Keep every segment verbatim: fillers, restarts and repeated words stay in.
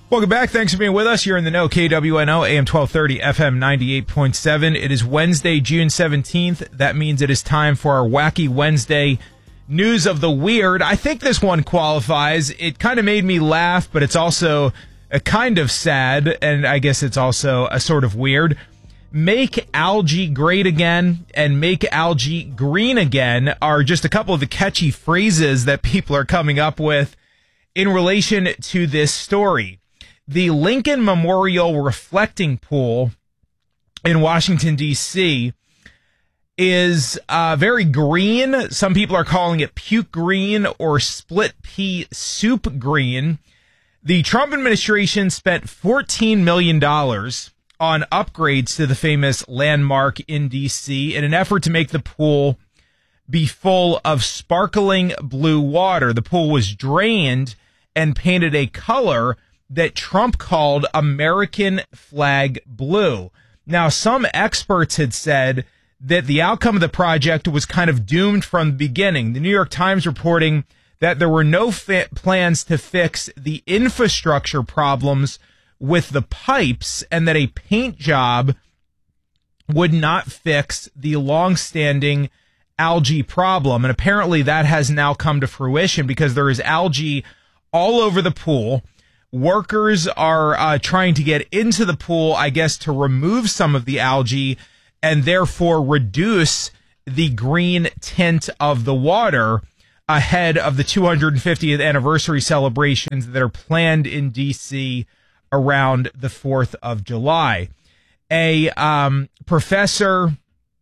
Welcome back. Thanks for being with us. You're in the know. K W N O, A M twelve thirty, F M ninety-eight point seven. It is Wednesday, June seventeenth. That means it is time for our Wacky Wednesday News of the Weird. I think this one qualifies. It kind of made me laugh, but it's also a kind of sad, and I guess it's also a sort of weird. Make algae great again and make algae green again are just a couple of the catchy phrases that people are coming up with in relation to this story. The Lincoln Memorial Reflecting Pool in Washington, D C is uh, very green. Some people are calling it puke green or split pea soup green. The Trump administration spent fourteen million dollars on upgrades to the famous landmark in D C in an effort to make the pool be full of sparkling blue water. The pool was drained and painted a color that Trump called American flag blue. Now, some experts had said that the outcome of the project was kind of doomed from the beginning. The New York Times reporting that there were no fi- plans to fix the infrastructure problems with the pipes and that a paint job would not fix the long-standing algae problem. And apparently that has now come to fruition because there is algae all over the pool. Workers are uh, trying to get into the pool, I guess, to remove some of the algae and therefore reduce the green tint of the water ahead of the two hundred fiftieth anniversary celebrations that are planned in D C around the fourth of July. A um, professor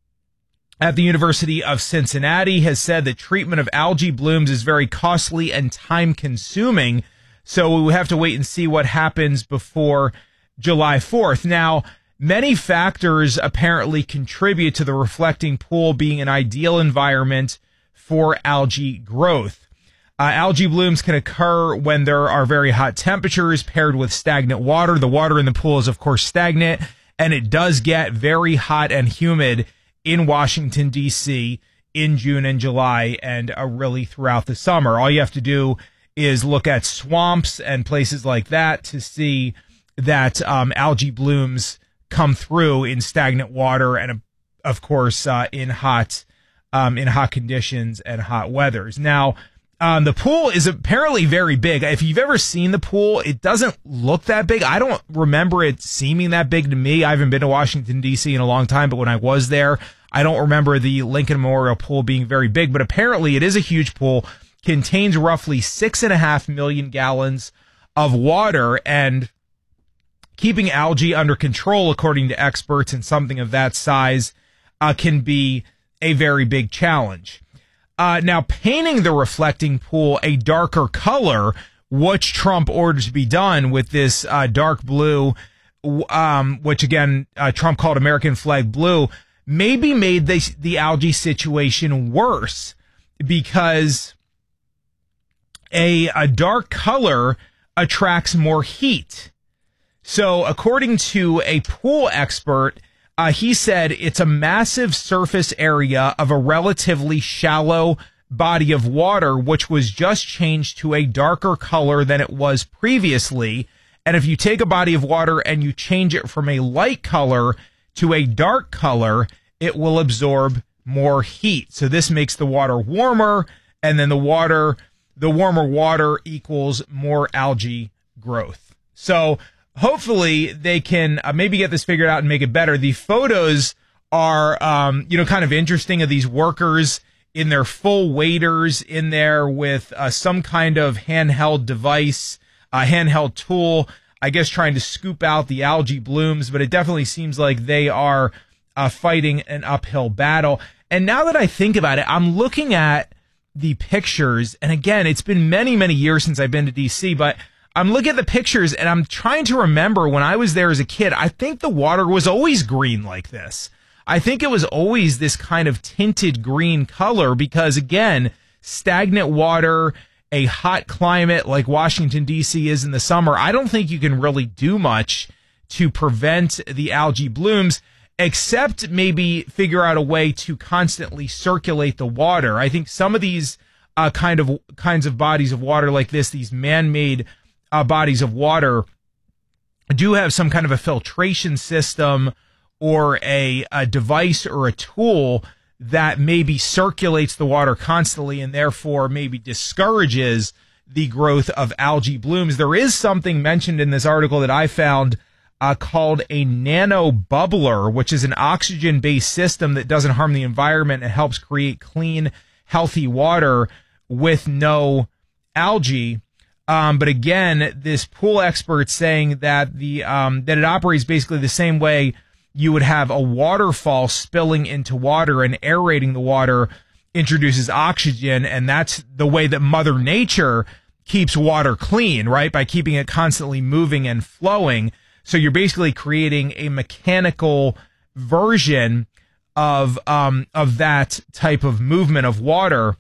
at the University of Cincinnati has said that treatment of algae blooms is very costly and time-consuming, so we have to wait and see what happens before July fourth. Now, many factors apparently contribute to the reflecting pool being an ideal environment for algae growth. Uh, algae blooms can occur when there are very hot temperatures paired with stagnant water. The water in the pool is, of course, stagnant, and it does get very hot and humid in Washington, D C in June and July and uh, really throughout the summer. All you have to do is look at swamps and places like that to see that um, algae blooms come through in stagnant water and, of course, uh, in hot um, in hot conditions and hot weathers. Now, um, the pool is apparently very big. If you've ever seen the pool, it doesn't look that big. I don't remember it seeming that big to me. I haven't been to Washington, D C in a long time, but when I was there, I don't remember the Lincoln Memorial Pool being very big, but apparently it is a huge pool. Contains roughly six and a half million gallons of water, and keeping algae under control, according to experts, in something of that size uh, can be a very big challenge. Uh, now, painting the reflecting pool a darker color, which Trump ordered to be done with this uh, dark blue, um, which again uh, Trump called American flag blue, maybe made the the algae situation worse because A, a dark color attracts more heat. So according to a pool expert, uh, he said it's a massive surface area of a relatively shallow body of water, which was just changed to a darker color than it was previously. And if you take a body of water and you change it from a light color to a dark color, it will absorb more heat. So this makes the water warmer, and then the water... the warmer water equals more algae growth. So hopefully they can uh, maybe get this figured out and make it better. The photos are, um, you know, kind of interesting of these workers in their full waders in there with uh, some kind of handheld device, a handheld tool, I guess trying to scoop out the algae blooms, but it definitely seems like they are uh, fighting an uphill battle. And now that I think about it, I'm looking at the pictures, and again, it's been many, many years since I've been to D C, but I'm looking at the pictures and I'm trying to remember when I was there as a kid, I think the water was always green like this. I think it was always this kind of tinted green color because, again, stagnant water, a hot climate like Washington, D C is in the summer, I don't think you can really do much to prevent the algae blooms, except maybe figure out a way to constantly circulate the water. I think some of these uh, kind of kinds of bodies of water like this, these man-made uh, bodies of water, do have some kind of a filtration system or a, a device or a tool that maybe circulates the water constantly and therefore maybe discourages the growth of algae blooms. There is something mentioned in this article that I found uh, called a nano bubbler, which is an oxygen-based system that doesn't harm the environment and helps create clean, healthy water with no algae. Um, but again, this pool expert saying that the um, that it operates basically the same way you would have a waterfall spilling into water, and aerating the water introduces oxygen, and that's the way that Mother Nature keeps water clean, right? By keeping it constantly moving and flowing. So you're basically creating a mechanical version of um, of that type of movement of water.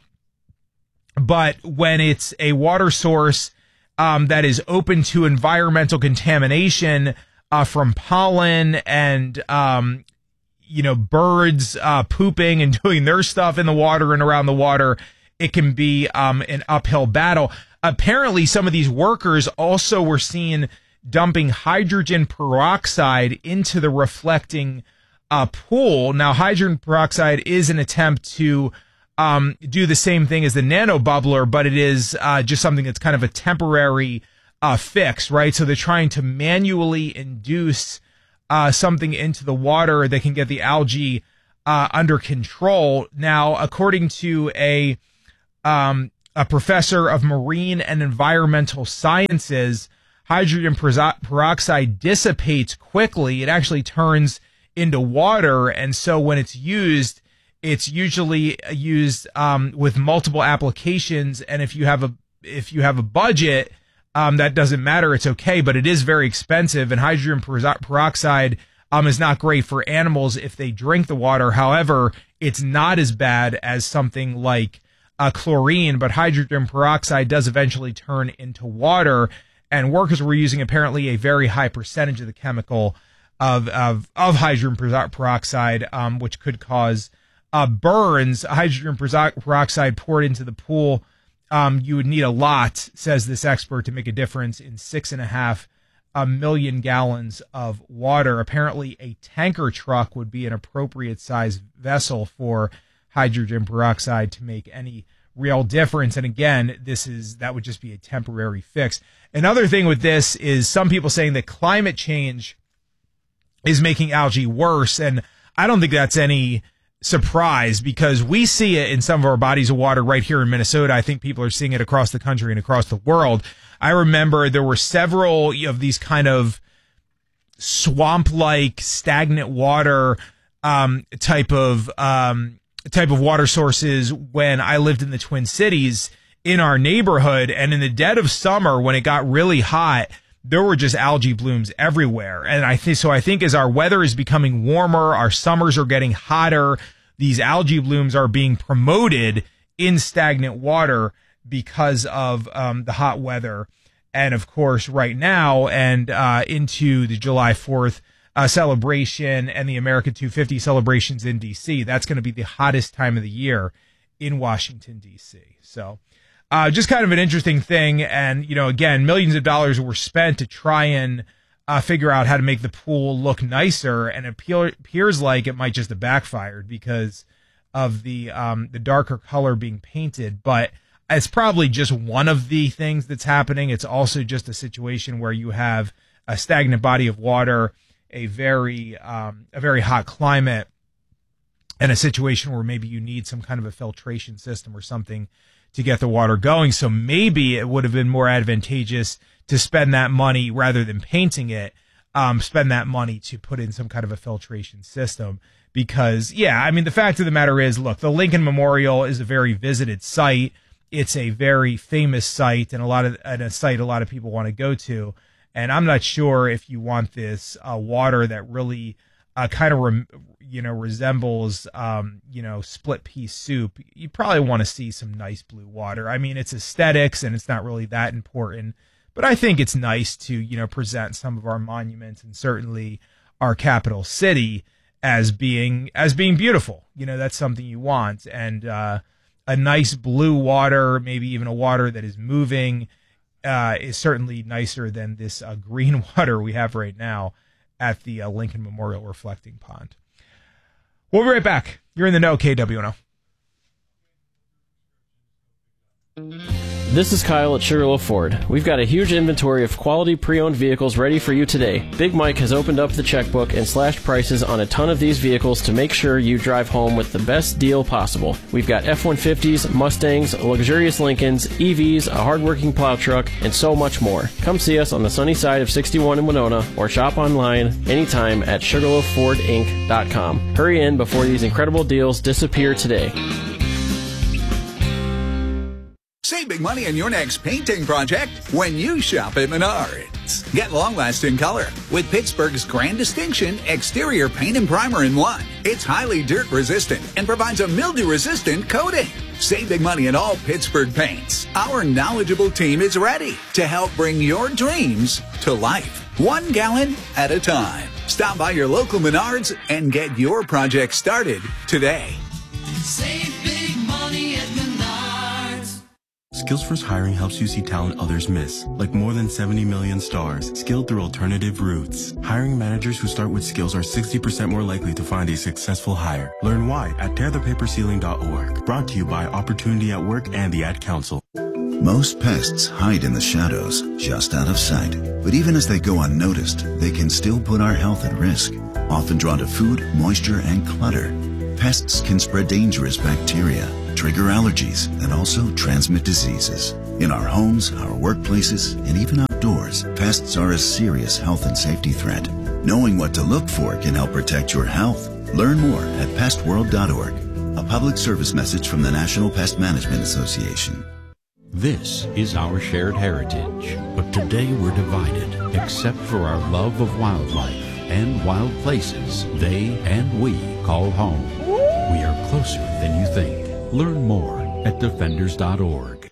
But when it's a water source um, that is open to environmental contamination uh, from pollen and um, you know birds uh, pooping and doing their stuff in the water and around the water, it can be um, an uphill battle. Apparently, some of these workers also were seen dumping hydrogen peroxide into the reflecting uh, pool. Now, hydrogen peroxide is an attempt to um, do the same thing as the nano bubbler, but it is uh, just something that's kind of a temporary uh, fix, right? So they're trying to manually induce uh, something into the water that can get the algae uh, under control. Now, according to a um, a professor of marine and environmental sciences, hydrogen peroxide dissipates quickly. It actually turns into water, and so when it's used, it's usually used um, with multiple applications. And if you have a if you have a budget, um, that doesn't matter. It's okay, but it is very expensive, and hydrogen peroxide um, is not great for animals if they drink the water. However, it's not as bad as something like uh, chlorine, but hydrogen peroxide does eventually turn into water. And workers were using apparently a very high percentage of the chemical of of, of hydrogen peroxide, um, which could cause uh, burns. Hydrogen peroxide poured into the pool, um, you would need a lot, says this expert, to make a difference in six and a half a million gallons of water. Apparently, a tanker truck would be an appropriate size vessel for hydrogen peroxide to make any real difference. And again, this is that would just be a temporary fix. Another thing with this is some people saying that climate change is making algae worse, and I don't think that's any surprise because we see it in some of our bodies of water right here in Minnesota. I think people are seeing it across the country and across the world. I remember there were several of these kind of swamp-like stagnant water um, type of um, type of water sources when I lived in the Twin Cities in our neighborhood, and in the dead of summer when it got really hot, there were just algae blooms everywhere. And I think so I think as our weather is becoming warmer, our summers are getting hotter, these algae blooms are being promoted in stagnant water because of um, the hot weather. And of course, right now and uh, into the July fourth uh, celebration and the America two fifty celebrations in D C, that's going to be the hottest time of the year in Washington, D C. So uh, just kind of an interesting thing. And, you know, again, millions of dollars were spent to try and uh, figure out how to make the pool look nicer. And it appear, appears like it might just have backfired because of the um, the darker color being painted. But it's probably just one of the things that's happening. It's also just a situation where you have a stagnant body of water, a very um, a very hot climate, and a situation where maybe you need some kind of a filtration system or something to get the water going. So maybe it would have been more advantageous to spend that money rather than painting it, um, spend that money to put in some kind of a filtration system. Because, yeah, I mean, the fact of the matter is, look, the Lincoln Memorial is a very visited site. It's a very famous site and a lot of and a site a lot of people want to go to. And I'm not sure if you want this uh, water that really uh, kind of, re- you know, resembles, um, you know, split pea soup. You probably want to see some nice blue water. I mean, it's aesthetics and it's not really that important. But I think it's nice to, you know, present some of our monuments and certainly our capital city as being as being beautiful. You know, that's something you want. And uh, a nice blue water, maybe even a water that is moving, uh, is certainly nicer than this uh, green water we have right now at the uh, Lincoln Memorial Reflecting Pond. We'll be right back. You're in the know, K W N O. This is Kyle at Sugarloaf Ford. We've got a huge inventory of quality pre-owned vehicles ready for you today. Big Mike has opened up the checkbook and slashed prices on a ton of these vehicles to make sure you drive home with the best deal possible. We've got F one fifties, Mustangs, luxurious Lincolns, E Vs, a hardworking plow truck, and so much more. Come see us on the sunny side of sixty-one in Winona or shop online anytime at sugarloaf ford inc dot com. Hurry in before these incredible deals disappear today. Save big money on your next painting project when you shop at Menards. Get long-lasting color with Pittsburgh's Grand Distinction Exterior Paint and Primer in one. It's highly dirt-resistant and provides a mildew-resistant coating. Save big money on all Pittsburgh paints. Our knowledgeable team is ready to help bring your dreams to life, one gallon at a time. Stop by your local Menards and get your project started today. Save big money at Menards. Skills First Hiring helps you see talent others miss, like more than seventy million stars, skilled through alternative routes. Hiring managers who start with skills are sixty percent more likely to find a successful hire. Learn why at tear the paper ceiling dot org. Brought to you by Opportunity at Work and the Ad Council. Most pests hide in the shadows, just out of sight. But even as they go unnoticed, they can still put our health at risk. Often drawn to food, moisture, and clutter, pests can spread dangerous bacteria, trigger allergies, and also transmit diseases. In our homes, our workplaces, and even outdoors, pests are a serious health and safety threat. Knowing what to look for can help protect your health. Learn more at pest world dot org. A public service message from the National Pest Management Association. This is our shared heritage, but today we're divided, except for our love of wildlife and wild places they and we call home. We are closer than you think. Learn more at defenders dot org.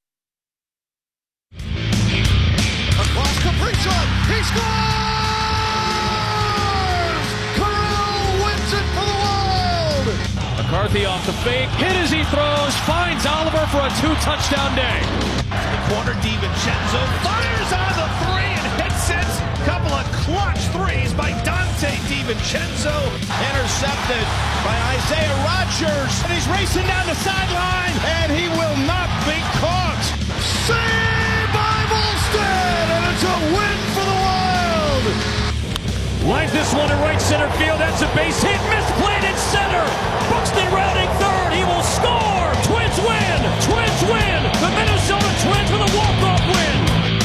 Across Kaprizov, he scores! Corral wins it for the Wild! McCarthy off the fake, hit as he throws, finds Oliver for a two-touchdown day. The corner, DiVincenzo fires out of the three and hits it. Couple of clutch threes by Dante DiVincenzo. Intercepted by Isaiah Rodgers. And he's racing down the sideline, and he will not be caught. Saved by Volstead, and it's a win for the Wild. Lines this one to right center field. That's a base hit. Misplayed in center. Buxton rounding third. He will score. Twins win. Twins win. The Minnesota Twins with a walk-off win.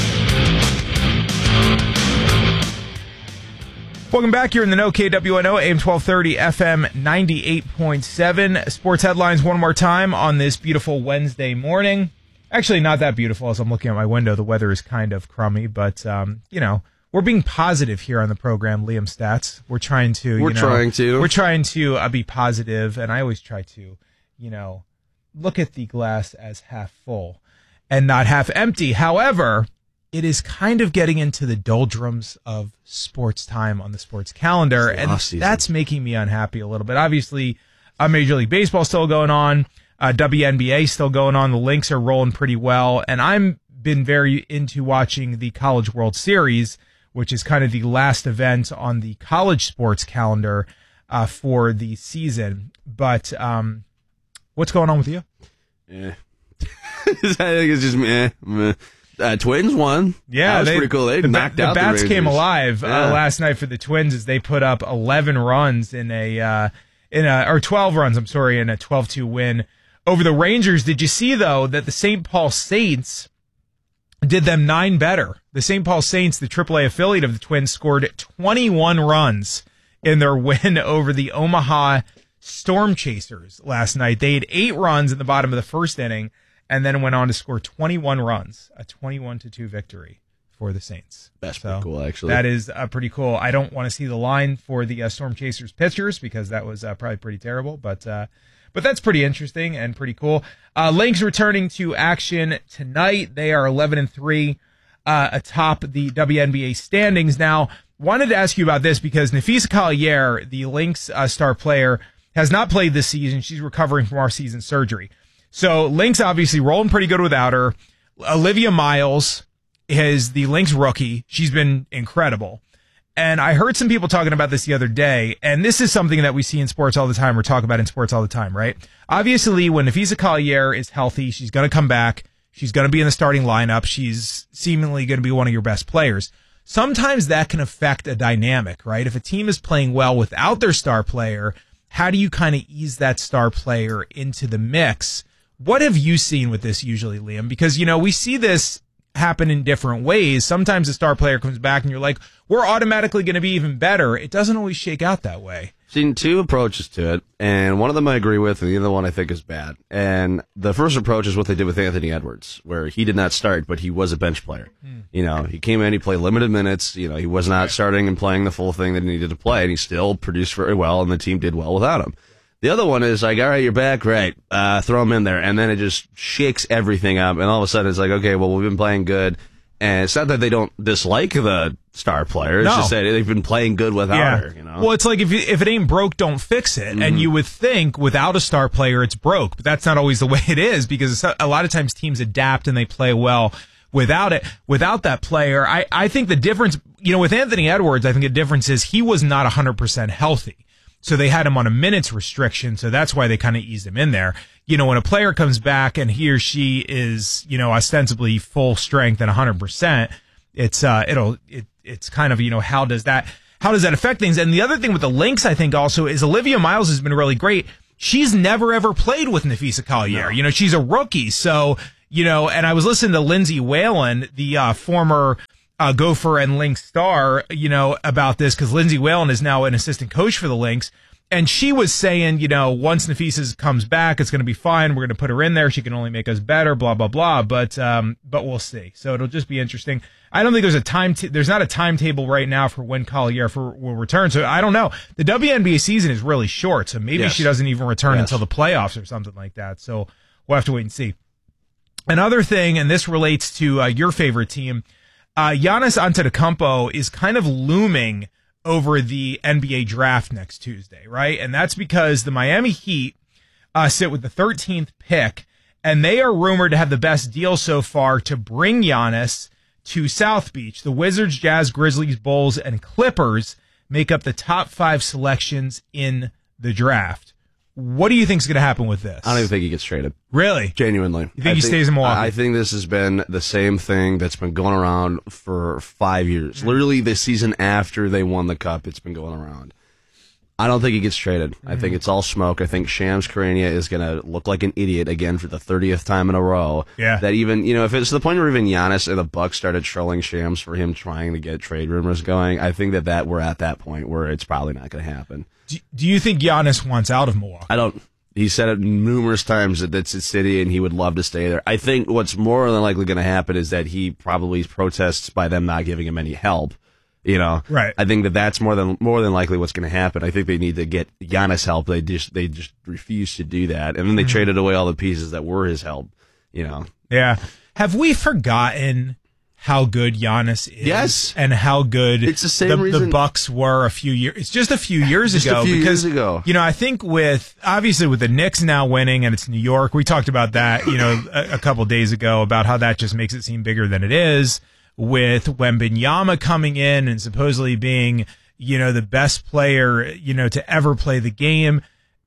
Welcome back. You're in the know, K W N O, A M twelve thirty, F M ninety-eight point seven. Sports headlines one more time on this beautiful Wednesday morning. Actually, not that beautiful as I'm looking at my window. The weather is kind of crummy, but, um, you know, we're being positive here on the program, Liam Stats. We're trying to, We're you know, trying to. We're trying to uh, be positive, and I always try to, you know, look at the glass as half full and not half empty. However, it is kind of getting into the doldrums of sports time on the sports calendar, and that's making me unhappy a little bit. Obviously, uh, Major League Baseball still going on, uh, W N B A still going on. The Lynx are rolling pretty well, and I've been very into watching the College World Series, which is kind of the last event on the college sports calendar uh, for the season. But um, what's going on with you? Yeah, I think it's just meh, meh. Uh, Twins won. Yeah, that was they, pretty cool. They the, knocked the out the bats Rangers. came alive yeah. uh, last night for the Twins as they put up eleven runs in a uh, in a or twelve runs. I'm sorry, in a twelve two win over the Rangers. Did you see though that the Saint Paul Saints did them nine better? The Saint Paul Saints, the triple A affiliate of the Twins, scored twenty-one runs in their win over the Omaha Storm Chasers last night. They had eight runs in the bottom of the first inning, and then went on to score twenty-one runs, a twenty-one to two victory for the Saints. That's so pretty cool, actually. That is uh, pretty cool. I don't want to see the line for the uh, Storm Chasers pitchers because that was uh, probably pretty terrible, but uh, but that's pretty interesting and pretty cool. Uh, Lynx returning to action tonight. They are eleven and three uh, atop the W N B A standings. Now, wanted to ask you about this because Napheesa Collier, the Lynx uh, star player, has not played this season. She's recovering from our season surgery. So Lynx obviously rolling pretty good without her. Olivia Miles, is the Lynx rookie. She's been incredible. And I heard some people talking about this the other day, and this is something that we see in sports all the time, or talk about in sports all the time, right? Obviously, when Napheesa Collier is healthy, she's going to come back. She's going to be in the starting lineup. She's seemingly going to be one of your best players. Sometimes that can affect a dynamic, right? If a team is playing well without their star player, how do you kind of ease that star player into the mix? What have you seen with this usually, Liam? Because, you know, we see this happen in different ways. Sometimes the star player comes back and you're like, we're automatically going to be even better. It doesn't always shake out that way. Seen two approaches to it, and one of them I agree with, and the other one I think is bad. And the first approach is what they did with Anthony Edwards, where he did not start, but he was a bench player. Mm. You know, he came in, he played limited minutes. You know, he was not right. starting and playing the full thing that he needed to play, and he still produced very well, and the team did well without him. The other one is like, all right, you're back, right, uh, throw him in there, and then it just shakes everything up, and all of a sudden it's like, okay, well, we've been playing good, and it's not that they don't dislike the star player, it's no. just that they've been playing good without yeah. her, you know? Well, it's like if you, if it ain't broke, don't fix it, mm-hmm. and you would think without a star player it's broke, but that's not always the way it is, because a lot of times teams adapt and they play well without it, without that player. I, I think the difference, you know, with Anthony Edwards, I think the difference is he was not one hundred percent healthy. So they had him on a minutes restriction, so that's why they kind of eased him in there. You know, when a player comes back and he or she is, you know, ostensibly full strength and one hundred percent, it's uh it'll it it's kind of, you know, how does that how does that affect things? And the other thing with the Lynx, I think also, is Olivia Miles has been really great. She's never ever played with Napheesa Collier. No. You know, she's a rookie. So, you know, and I was listening to Lindsay Whalen, the uh former Uh, Gopher and Lynx star, you know, about this, because Lindsay Whalen is now an assistant coach for the Lynx, and she was saying, you know, once Napheesa comes back, it's going to be fine. We're going to put her in there. She can only make us better, blah blah blah. But um, but we'll see. So it'll just be interesting. I don't think there's a time. T- there's not a timetable right now for when Collier for, will return. So I don't know. The W N B A season is really short, so maybe yes. she doesn't even return yes. until the playoffs or something like that. So we'll have to wait and see. Another thing, and this relates to uh, your favorite team. Uh, Giannis Antetokounmpo is kind of looming over the N B A draft next Tuesday, right? And that's because the Miami Heat uh, sit with the thirteenth pick, and they are rumored to have the best deal so far to bring Giannis to South Beach. The Wizards, Jazz, Grizzlies, Bulls, and Clippers make up the top five selections in the draft. What do you think is going to happen with this? I don't even think he gets traded. Really? Genuinely. You think I he think, stays in Milwaukee? I think this has been the same thing that's been going around for five years. Mm-hmm. Literally the season after they won the cup, it's been going around. I don't think he gets traded. Mm-hmm. I think it's all smoke. I think Shams Charania is going to look like an idiot again for the thirtieth time in a row. Yeah. That even, you know, if it's to the point where even Giannis and the Bucks started trolling Shams for him trying to get trade rumors going, I think that, that we're at that point where it's probably not going to happen. Do, do you think Giannis wants out of Milwaukee? I don't. He said it numerous times that that's his city and he would love to stay there. I think what's more than likely going to happen is that he probably protests by them not giving him any help. You know, right? I think that that's more than more than likely what's going to happen. I think they need to get Giannis help. They just they just refuse to do that, and then they mm-hmm. traded away all the pieces that were his help. You know, yeah. Have we forgotten how good Giannis is? Yes, and how good it's the same the, reason the Bucks were a few years. It's just a few years just ago. a few because, years ago. You know, I think with obviously with the Knicks now winning and it's New York. We talked about that. You know, a, a couple days ago about how that just makes it seem bigger than it is. With Wembanyama coming in and supposedly being, you know, the best player, you know, to ever play the game.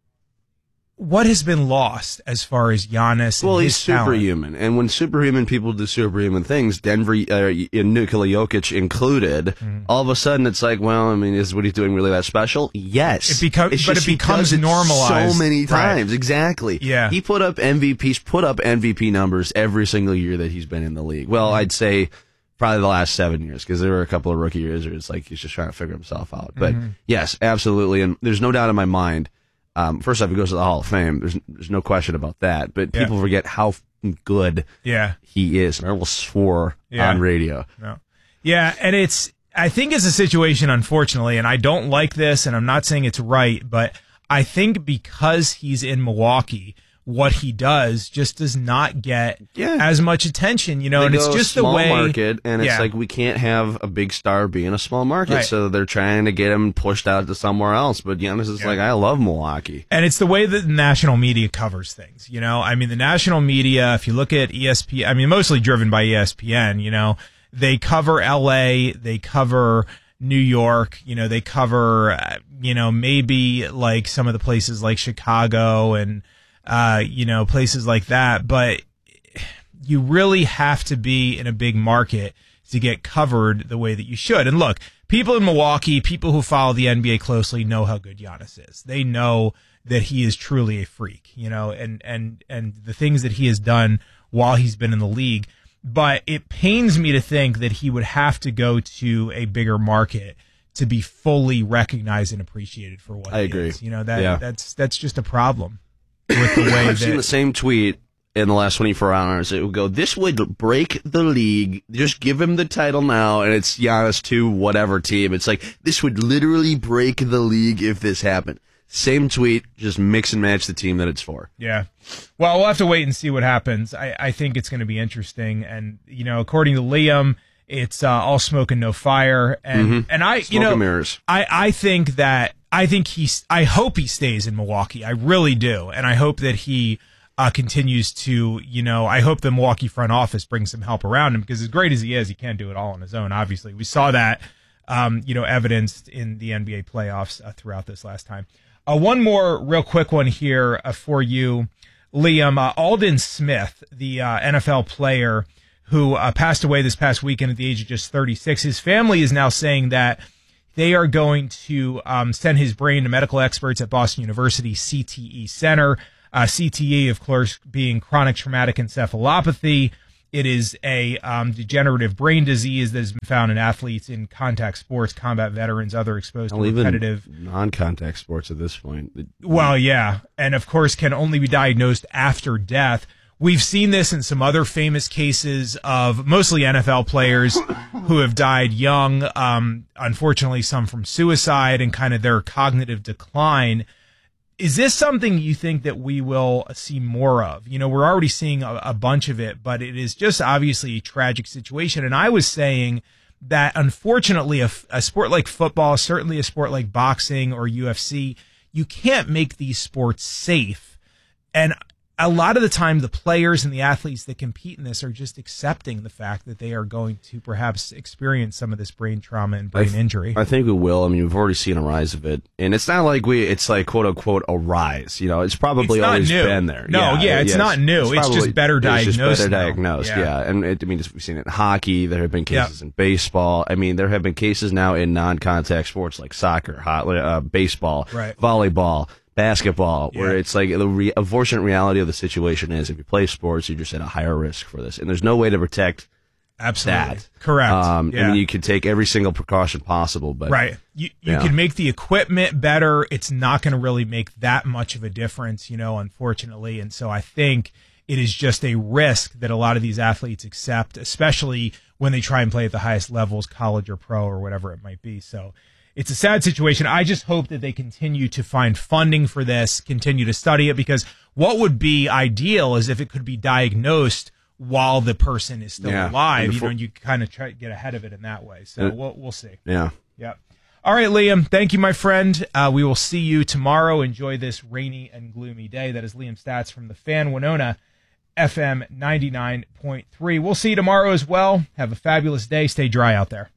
What has been lost as far as Giannis? Well, and he's his superhuman, talent? and when superhuman people do superhuman things, Denver, uh, Nikola Jokic included, mm-hmm. all of a sudden it's like, well, I mean, is what he's doing really that special? Yes, it becomes, it's but it becomes it normalized so many times. Right. Exactly. Yeah, he put up M V Ps, put up M V P numbers every single year that he's been in the league. Well, mm-hmm. I'd say probably the last seven years because there were a couple of rookie years where it's like he's just trying to figure himself out. But mm-hmm. yes, absolutely, and there's no doubt in my mind. Um, first off, he goes to the Hall of Fame. There's there's no question about that. But yeah. people forget how good yeah. he is. And I almost swore yeah. on radio. No. Yeah, and it's I think it's a situation, unfortunately, and I don't like this, and I'm not saying it's right, but I think because he's in Milwaukee, what he does just does not get yeah. as much attention, you know, they and go it's just the small way market, and it's yeah. like we can't have a big star be in a small market, right. so they're trying to get him pushed out to somewhere else. But Giannis is yeah. like, I love Milwaukee, and it's the way that the national media covers things. You know, I mean, the national media, if you look at E S P N, I mean, mostly driven by E S P N. You know, they cover L A, they cover New York, you know, they cover, uh, you know, maybe like some of the places like Chicago and, uh, you know, places like that. But you really have to be in a big market to get covered the way that you should. And look, people in Milwaukee, people who follow the N B A closely know how good Giannis is. They know that he is truly a freak, you know, and, and, and the things that he has done while he's been in the league. But it pains me to think that he would have to go to a bigger market to be fully recognized and appreciated for what I he agree. is. You know, that yeah. that's that's just a problem with the way I've that seen the same tweet in the last twenty-four hours. It would go, this would break the league. Just give him the title now, and it's Giannis to whatever team. It's like, this would literally break the league if this happened. Same tweet, just mix and match the team that it's for. Yeah. Well, we'll have to wait and see what happens. I, I think it's going to be interesting. And, you know, according to Liam, it's uh, all smoke and no fire. And, Mm-hmm. and I, Smoke you know, and mirrors. I, I think that, I think he's, I hope he stays in Milwaukee. I really do. And I hope that he uh, continues to, you know, I hope the Milwaukee front office brings some help around him, because as great as he is, he can't do it all on his own. Obviously, we saw that, um, you know, evidenced in the N B A playoffs uh, throughout this last time. Uh, one more real quick one here uh, for you, Liam. Uh, Aldon Smith, the uh, N F L player who uh, passed away this past weekend at the age of just thirty-six, his family is now saying that they are going to um, send his brain to medical experts at Boston University C T E Center. Uh, C T E, of course, being chronic traumatic encephalopathy. It is a um, degenerative brain disease that has been found in athletes in contact sports, combat veterans, other exposed Well, to even repetitive non-contact sports at this point. Well, yeah. And of course can only be diagnosed after death. We've seen this in some other famous cases of mostly N F L players who have died young. Um, unfortunately, some from suicide and kind of their cognitive decline. Is this something you think that we will see more of? You know, we're already seeing a, a bunch of it, but it is just obviously a tragic situation. And I was saying that unfortunately a, a sport like football, certainly a sport like boxing or U F C, you can't make these sports safe. And a lot of the time the players and the athletes that compete in this are just accepting the fact that they are going to perhaps experience some of this brain trauma and brain I th- injury. I think we will. I mean, we've already seen a rise of it. And it's not like we, it's like quote unquote a rise. You know, it's probably It's not always new. been there. No, yeah, it's yes. not new. It's just probably- better It's just diagnosed better now. diagnosed, Yeah. yeah. And it, I mean, we've seen it in hockey. There have been cases Yep. in baseball. I mean, there have been cases now in non-contact sports like soccer, hot, uh, baseball, Right. volleyball, basketball, Yeah. where it's like the re- unfortunate reality of the situation is if you play sports, you're just at a higher risk for this. And there's no way to protect Absolutely. that. Correct. Um, Yeah. I mean, you can take every single precaution possible, but Right. You you yeah. can make the equipment better. It's not going to really make that much of a difference, you know, unfortunately. And so I think it is just a risk that a lot of these athletes accept, especially when they try and play at the highest levels, college or pro or whatever it might be. So it's a sad situation. I just hope that they continue to find funding for this, continue to study it, because what would be ideal is if it could be diagnosed while the person is still Yeah. alive, And you know, before- and you kind of try to get ahead of it in that way. So And- we'll, we'll see. yeah. Yep. All right, Liam. Thank you, my friend. Uh, we will see you tomorrow. Enjoy this rainy and gloomy day. That is Liam Stats from the Fan, Winona F M ninety-nine point three. We'll see you tomorrow as well. Have a fabulous day. Stay dry out there.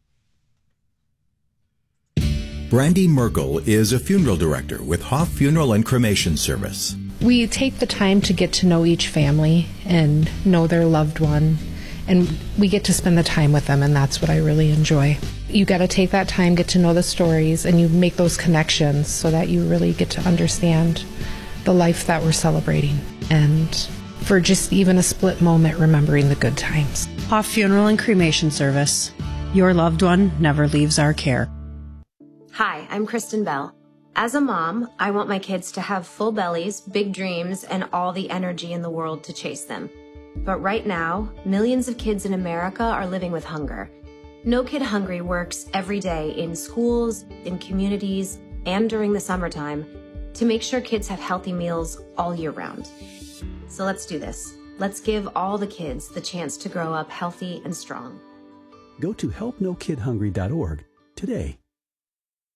Brandy Merkel is a funeral director with Hoff Funeral and Cremation Service. We take the time to get to know each family and know their loved one, and we get to spend the time with them, and that's what I really enjoy. You got to take that time, get to know the stories, and you make those connections so that you really get to understand the life that we're celebrating, and for just even a split moment, remembering the good times. Hoff Funeral and Cremation Service. Your loved one never leaves our care. Hi, I'm Kristen Bell. As a mom, I want my kids to have full bellies, big dreams, and all the energy in the world to chase them. But right now, millions of kids in America are living with hunger. No Kid Hungry works every day in schools, in communities, and during the summertime to make sure kids have healthy meals all year round. So let's do this. Let's give all the kids the chance to grow up healthy and strong. Go to help no kid hungry dot org today.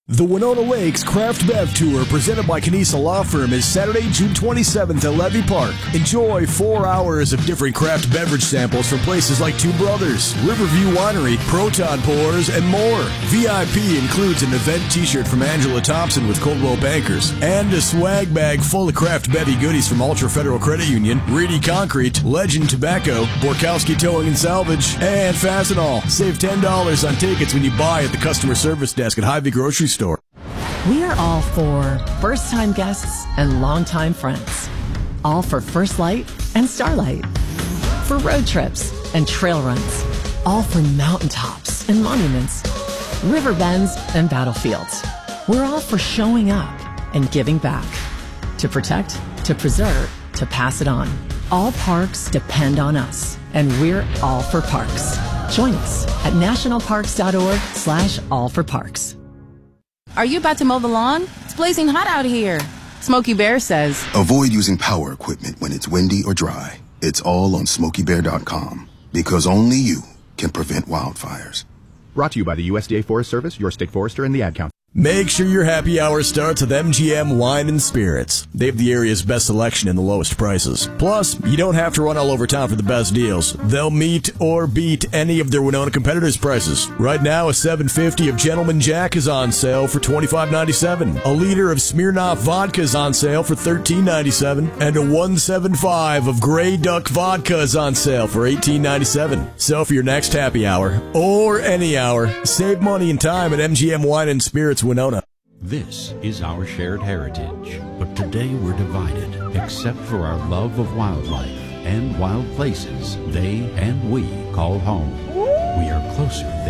The Winona Lakes Craft Bev Tour, presented by Canisa Law Firm, is Saturday, June twenty-seventh at Levy Park. Enjoy four hours of different craft beverage samples from places like Two Brothers, Riverview Winery, Proton Pours, and more. V I P includes an event t-shirt from Angela Thompson with Coldwell Bankers and a swag bag full of craft bevy goodies from Ultra Federal Credit Union, Reedy Concrete, Legend Tobacco, Borkowski Towing and Salvage, and Fastenal. Save ten dollars on tickets when you buy at the customer service desk at Hy-Vee Grocery Store. We are all for first-time guests and longtime friends. All for First Light and Starlight. For road trips and trail runs. All for mountaintops and monuments. River bends and battlefields. We're all for showing up and giving back. To protect, to preserve, to pass it on. All parks depend on us, and we're all for parks. Join us at nationalparks.org slash all for parks. Are you about to mow the lawn? It's blazing hot out here. Smokey Bear says, avoid using power equipment when it's windy or dry. It's all on smokey bear dot com, because only you can prevent wildfires. Brought to you by the U S D A Forest Service, your state forester, and the Ad Council. Make sure your happy hour starts with M G M Wine and Spirits. They have the area's best selection and the lowest prices. Plus, you don't have to run all over town for the best deals. They'll meet or beat any of their Winona competitors' prices. Right now, a seven fifty of Gentleman Jack is on sale for twenty-five ninety-seven. A liter of Smirnoff vodka is on sale for thirteen ninety-seven, and a one seventy-five of Grey Duck vodka is on sale for eighteen ninety-seven. So for your next happy hour or any hour, save money and time at M G M Wine and Spirits Winona. This is our shared heritage, but today we're divided, except for our love of wildlife and wild places they and we call home. We are closer than